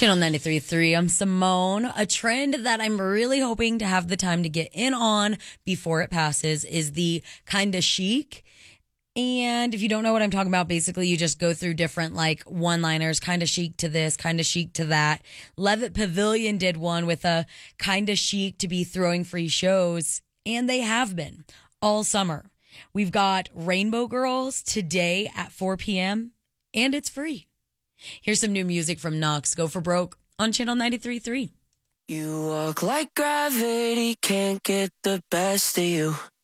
Channel 93.3. I'm Simone. A trend that I'm really hoping to have the time to get in on before it passes is the kinda chic. And if you don't know what I'm talking about, basically you just go through different like one-liners, kinda chic to this, kinda chic to that. Levitt Pavilion did one with a kinda chic to be throwing free shows, and they have been all summer. We've got Rainbow Girls today at 4 p.m. and it's free. Here's some new music from Knox. Go for Broke on Channel 93.3. You walk like gravity, can't get the best of you.